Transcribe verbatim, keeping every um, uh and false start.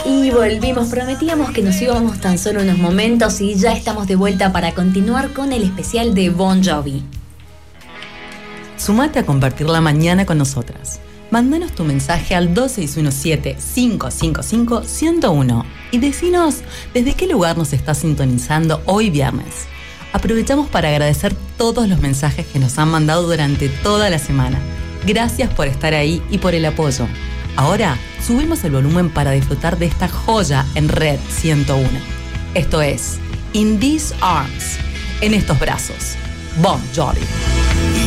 Y volvimos, prometíamos que nos íbamos tan solo unos momentos y ya estamos de vuelta para continuar con el especial de Bon Jovi. Sumate a compartir la mañana con nosotras. Mándanos tu mensaje al dos seis uno siete, cinco cinco cinco, uno cero uno y decinos desde qué lugar nos estás sintonizando hoy viernes. Aprovechamos para agradecer todos los mensajes que nos han mandado durante toda la semana. Gracias por estar ahí y por el apoyo. Ahora subimos el volumen para disfrutar de esta joya en Red ciento uno. Esto es In These Arms, en estos brazos, Bon Jovi.